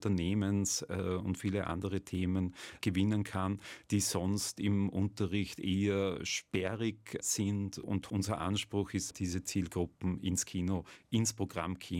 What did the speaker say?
Unternehmens und viele andere Themen gewinnen kann, die sonst im Unterricht eher sperrig sind. Und unser Anspruch ist, diese Zielgruppen ins Kino, ins Programmkino